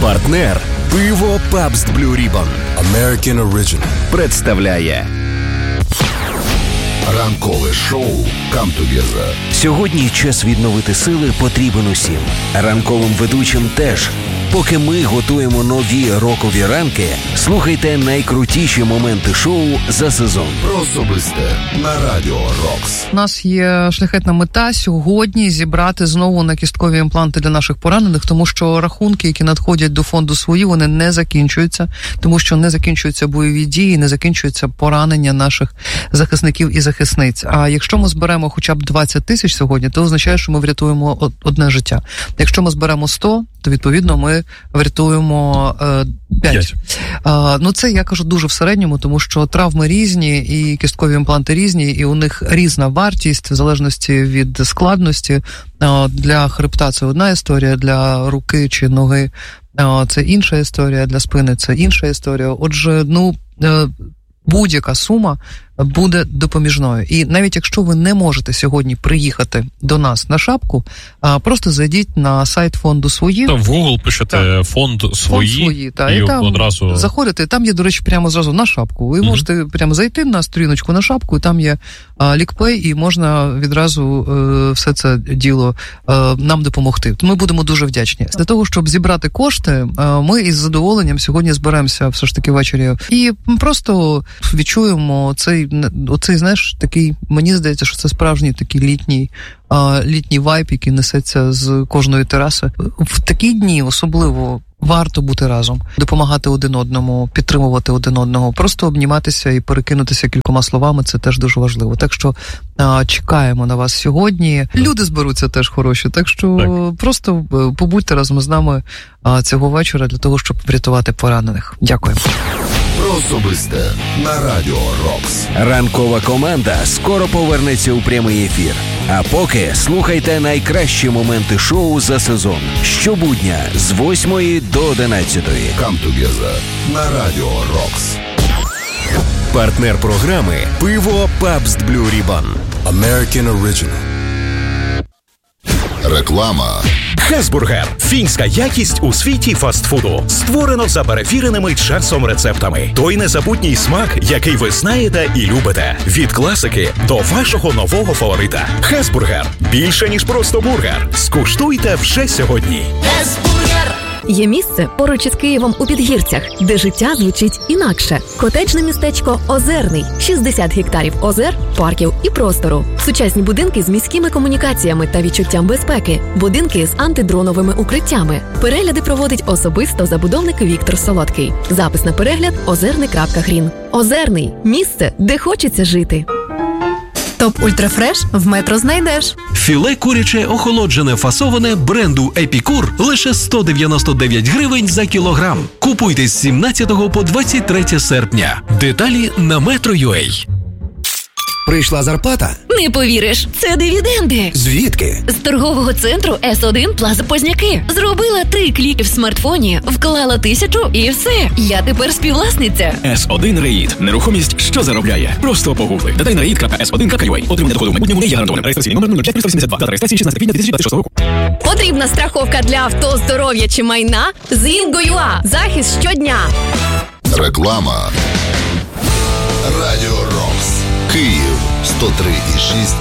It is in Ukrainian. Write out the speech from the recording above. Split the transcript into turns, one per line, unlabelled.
Партнер пиво Pabst Blue Ribbon
American Original
представляє
ранкове шоу Come Together.
Сьогодні час відновити сили потрібен усім. Ранковим ведучим теж. Поки ми готуємо нові рокові ранки, слухайте найкрутіші моменти шоу за сезон.
Про особисте на Радіо Рокс.
У нас є шляхетна мета сьогодні зібрати знову на кісткові імпланти для наших поранених, тому що рахунки, які надходять до фонду свої, вони не закінчуються, тому що не закінчуються бойові дії, не закінчуються поранення наших захисників і захисниць. А якщо ми зберемо хоча б 20 тисяч сьогодні, то означає, що ми врятуємо одне життя. Якщо ми зберемо 100, то відповідно ми врятуємо 5. Ну це я кажу дуже в середньому, тому що травми різні і кісткові імпланти різні, і у них різна вартість в залежності від складності. Для хребта це одна історія, для руки чи ноги це інша історія, для спини це інша історія. Отже, будь-яка сума буде допоміжною. І навіть якщо ви не можете сьогодні приїхати до нас на шапку, просто зайдіть на сайт фонду «Свої».
Там в Google пишете «Фонд свої»
і там
одразу
заходите, там є, до речі, прямо зразу на шапку. Ви можете прямо зайти на сторіночку на шапку, і там є лікпей, і можна відразу все це діло нам допомогти. Ми будемо дуже вдячні. Для того, щоб зібрати кошти, ми із задоволенням сьогодні зберемося все ж таки ввечері і просто відчуємо оцей, знаєш, такий, мені здається, що це справжній такий літній вайб, який несеться з кожної тераси. В такі дні особливо варто бути разом, допомагати один одному, підтримувати один одного, просто обніматися і перекинутися кількома словами, це теж дуже важливо. Так що чекаємо на вас сьогодні. Люди зберуться теж хороші, так що просто побудьте разом з нами цього вечора для того, щоб врятувати поранених. Дякуємо.
Про особисте на Радіо Рокс.
Ранкова команда скоро повернеться у прямий ефір. А поки слухайте найкращі моменти шоу за сезон. Щобудня з 8 до 11.
Come Together на Радіо Рокс.
Партнер програми пиво Pabst Blue Ribbon
American Original. Реклама.
Хесбургер – фінська якість у світі фастфуду. Створено за перевіреними часом рецептами. Той незабутній смак, який ви знаєте і любите. Від класики до вашого нового фаворита. Хесбургер – більше, ніж просто бургер. Скуштуйте вже сьогодні. Хесбургер!
Є місце поруч із Києвом у Підгірцях, де життя звучить інакше. Котеджне містечко Озерний. 60 гектарів озер, парків і простору. Сучасні будинки з міськими комунікаціями та відчуттям безпеки. Будинки з антидроновими укриттями. Перегляди проводить особисто забудовник Віктор Солодкий. Запис на перегляд озерний.грін. Озерний. Місце, де хочеться жити.
Топ Ультрафреш в Метро знайдеш.
Філе куряче охолоджене фасоване бренду Епікур лише 199 гривень за кілограм. Купуйте з 17 по 23 серпня. Деталі на Metro.ua.
Прийшла зарплата?
Не повіриш, це дивіденди.
Звідки?
З торгового центру С1 Плаза Позняки. Зробила 3 кліки в смартфоні, вклала 1000 і все. Я тепер співвласниця.
С1 Реїд. Нерухомість, що заробляє. Просто погугли. Детальна reid.s1.ua. Отримання доходу в майбутньому не є гарантованим. Реєстраційний номер 05382. Дата реєстрації 16 квітня 2026 року.
Потрібна страховка для авто, здоров'я чи майна? З Інго.ua. Захист щодня.
Реклама. Радіо Рокс. Київ 103,6